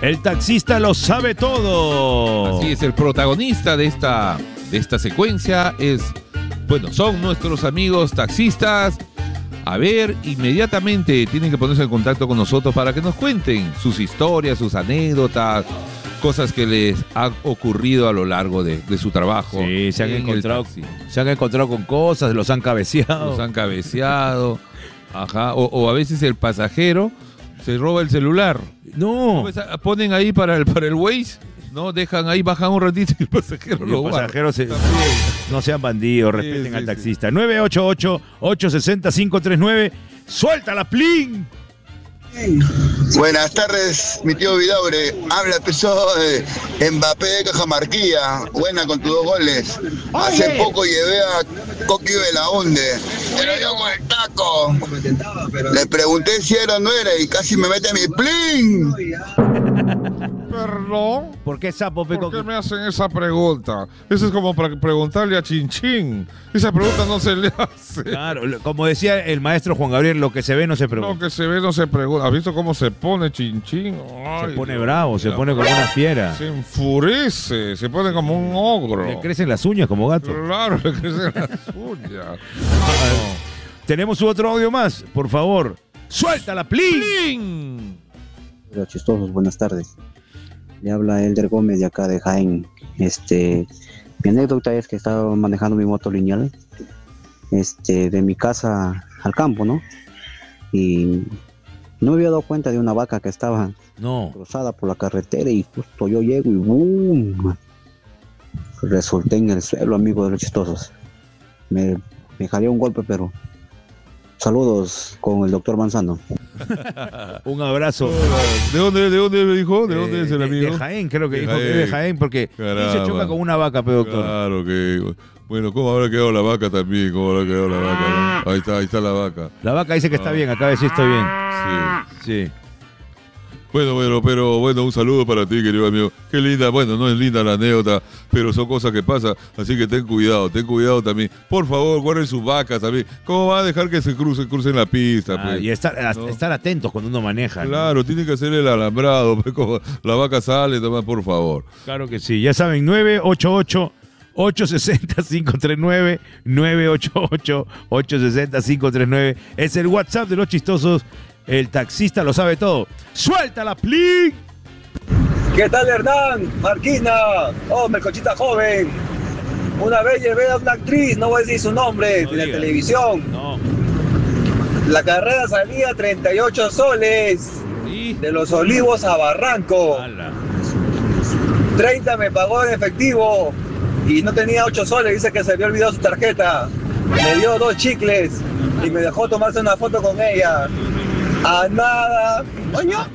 El taxista lo sabe todo. Así es, el protagonista de esta secuencia son nuestros amigos taxistas. A ver, inmediatamente tienen que ponerse en contacto con nosotros para que nos cuenten sus historias, sus anécdotas, cosas que les han ocurrido a lo largo de su trabajo. Sí, se han encontrado con cosas, los han cabeceado. Ajá, o a veces el pasajero se roba el celular. No. Ponen ahí para el Waze, ¿no? Dejan ahí, bajan un ratito y el pasajero lo guarda. No sean bandidos, respeten al taxista. 988-860-539. ¡Suéltala, plin! Buenas tardes, mi tío Vidaure. Habla de Mbappé de Cajamarquía. Buena con tus 2 goles. Hace poco llevé a Coqui Belaunde. Pero yo con el taco. Le pregunté si era o no era y casi me mete mi plin. Perdón. ¿Por qué sapo, Peco? ¿Por qué me hacen esa pregunta? Eso es como para preguntarle a Chinchín. Esa pregunta no se le hace. Claro, como decía el maestro Juan Gabriel, lo que se ve no se pregunta. Lo que se ve no se pregunta. ¿Has visto cómo se pone Chinchín? Se pone bravo, se pone como una fiera. Se enfurece, se pone como un ogro. Le crecen las uñas como gato. Claro, le crecen las uñas. Tenemos otro audio más, por favor. ¡Suéltala, plin! Hola, chistosos, buenas tardes. Le habla Elder Gómez de acá de Jaén. Mi anécdota es que estaba manejando mi moto lineal de mi casa al campo, ¿no? Y no me había dado cuenta de una vaca que estaba cruzada por la carretera y justo yo llego y ¡boom! Resulté en el suelo, amigo de los chistosos. Me jalé un golpe, pero saludos con el doctor Manzano. Un abrazo. ¿De dónde me dijo? ¿De dónde es el amigo? De Jaén, creo que dijo que es de Jaén, porque se choca con una vaca, pero doctor. Claro que... Bueno, ¿cómo habrá quedado la vaca también? ¿Cómo habrá quedado la vaca? ¿No? Ahí está la vaca. La vaca dice que está bien, acaba de decir estoy bien. Sí. Bueno, un saludo para ti, querido amigo. Qué linda, bueno, no es linda la anécdota, pero son cosas que pasan, así que ten cuidado también. Por favor, guarden sus vacas también. ¿Cómo va a dejar que se crucen la pista? Pues? Y estar atentos cuando uno maneja. Claro, ¿no? Tiene que hacer el alambrado, pues, como la vaca sale, toma, por favor. Claro que sí, ya saben, 988-860-539, 988-860-539, es el WhatsApp de los chistosos. El taxista lo sabe todo. ¡Suéltala, plin! ¿Qué tal, Hernán? Marquina. Oh, Melcochita joven. Una vez llevé a una actriz, no voy a decir su nombre, de la televisión. No. La carrera salía 38 soles. ¿Sí? De Los Olivos a Barranco. ¡Hala! 30 me pagó en efectivo. Y no tenía 8 soles, dice que se había olvidado su tarjeta. Me dio 2 chicles y me dejó tomarse una foto con ella. A nada. ¡Oño!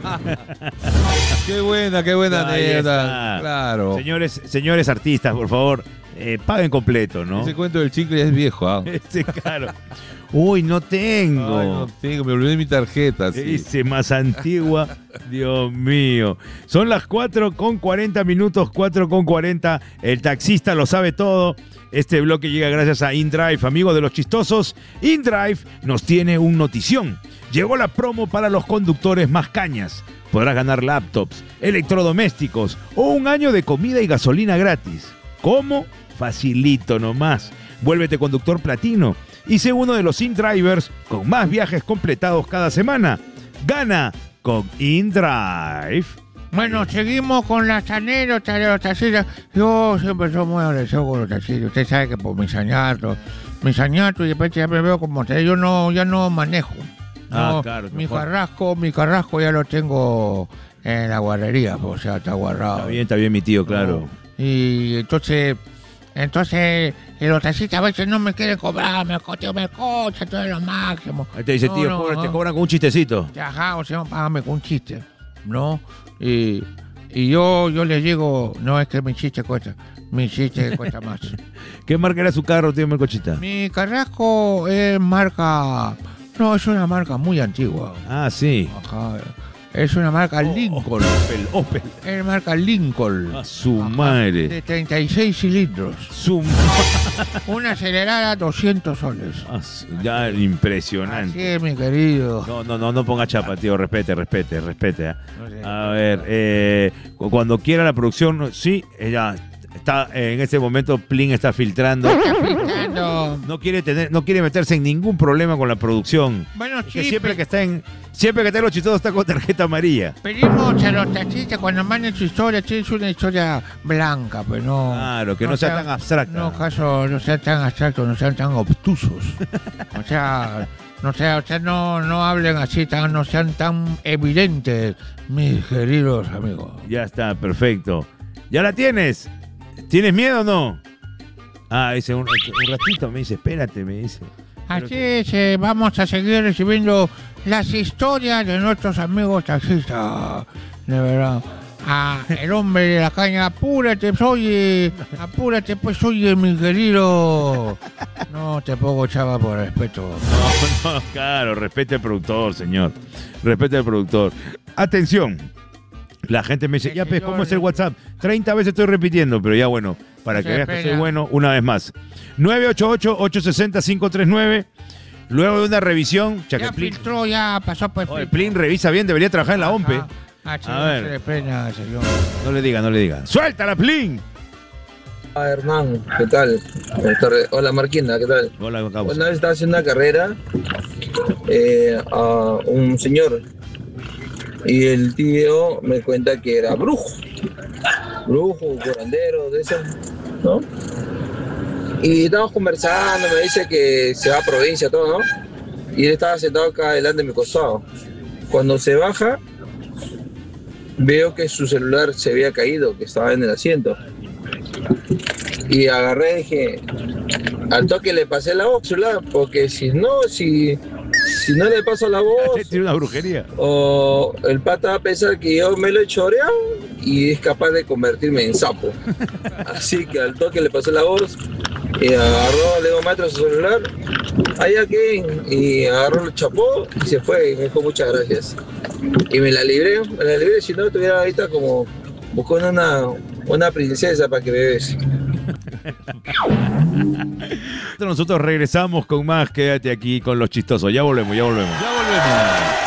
Qué buena anécdota. Claro. Señores artistas, por favor, paguen completo, ¿no? Ese cuento del chicle es viejo, claro. Uy, no tengo. Me olvidé mi tarjeta. Sí. Dice más antigua. Dios mío. Son las 4:40 minutos, 4:40. El taxista lo sabe todo. Este bloque llega gracias a InDrive, amigos de los chistosos. InDrive nos tiene un notición. Llegó la promo para los conductores más cañas. Podrás ganar laptops, electrodomésticos o un año de comida y gasolina gratis. ¿Cómo? Facilito nomás. Vuélvete conductor platino y sé uno de los InDrivers con más viajes completados cada semana. Gana con InDrive. Bueno, seguimos con las anécdotas de los taxistas. Yo siempre soy muy agradecido con los taxistas. Usted sabe que por mis añatos y después ya me veo como usted. Yo ya no manejo. No, claro. Mi carrasco ya lo tengo en la guardería, o sea, está guardado. Está bien, mi tío, claro. No. Y entonces los taxistas a veces no me quieren cobrar, me cocha todo es lo máximo. Ahí te dice, tío, te cobran con un chistecito. Ajá, o sea, págame con un chiste, ¿no? Y yo les digo, no es que mi chiste cuesta más. ¿Qué marca era su carro, tío Melcochita? Mi carrasco es marca... No, es una marca muy antigua. Ah, sí. Ajá. Es una marca Lincoln. Opel. Es marca Lincoln. A su madre. De 36 cilindros. Su Una acelerada 200 soles. Ya impresionante. Así es, mi querido. No ponga chapa, tío. Respete. A ver, cuando quiera la producción, sí, ella está en este momento. Plin está filtrando. No quiere meterse en ningún problema con la producción. Bueno, Que sí, siempre que está en Los Chistosos está con tarjeta amarilla. pedimos a los taxistas cuando manden su historia, es una historia blanca, pues no. Claro, que no sea tan abstracta. No sean tan abstractos, no sean tan obtusos. No hablen así, no sean tan evidentes, mis queridos amigos. Ya está, perfecto. ¿Ya la tienes? ¿Tienes miedo o no? Dice un ratito, me dice, espérate, me dice. Así es, vamos a seguir recibiendo las historias de nuestros amigos taxistas. De verdad. El hombre de la caña, apúrate, pues, oye, mi querido. No te pongo chava por respeto. No, claro, respete al productor, señor. Respete al productor. Atención. La gente me dice, ya pues, ¿cómo es el WhatsApp? 30 veces estoy repitiendo, pero ya bueno, para que veas que soy bueno, una vez más. 988-860-539. Luego de una revisión, ya filtró, ya pasó por el Plin revisa bien, debería trabajar en la OMPE. A ver. Pena, señor. No le diga. ¡Suéltala, Plin! Hernán, ¿qué tal? Buenas tardes. Hola, Marquina, ¿qué tal? Hola, Causa. Una vez estaba haciendo una carrera a un señor y el tío me cuenta que era brujo, curandero, de eso, ¿no? Y estábamos conversando, me dice que se va a provincia, todo, ¿no? Y él estaba sentado acá adelante de mi costado. Cuando se baja, veo que su celular se había caído, que estaba en el asiento. Y agarré y dije, al toque le pasé la voz celular, porque si no le paso la voz, tiene una brujería. O el pata va a pensar que yo me lo he choreado y es capaz de convertirme en sapo. Así que al toque le pasé la voz y agarró, le digo, maestro, su celular, ahí aquí, y agarró, lo chapó y se fue y me dijo muchas gracias. Y me la libré, si no estuviera ahorita como buscando una princesa para que me bese. Nosotros regresamos con más. Quédate aquí con Los Chistosos. Ya volvemos.